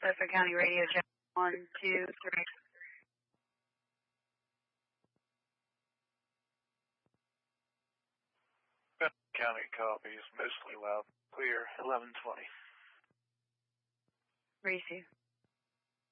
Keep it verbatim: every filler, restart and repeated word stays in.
Suffolk County Radio, check one, two, three. Suffolk County copies, mostly loud, clear, eleven twenty. Receive.